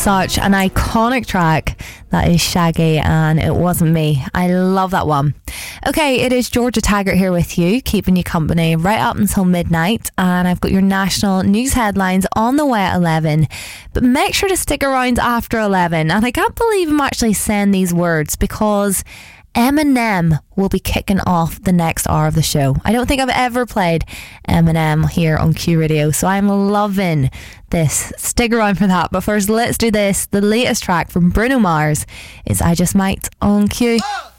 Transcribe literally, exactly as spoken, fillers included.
such an iconic track. That is Shaggy and It Wasn't Me. I love that one. Okay, it is Georgia Taggart here with you, keeping you company right up until midnight, and I've got your national news headlines on the way at eleven, but make sure to stick around after eleven. And I can't believe I'm actually saying these words because Eminem will be kicking off the next hour of the show. I don't think I've ever played Eminem here on Q Radio, so I'm loving this. Stick around for that. But first, let's do this. The latest track from Bruno Mars is I Just Might on Q. Oh!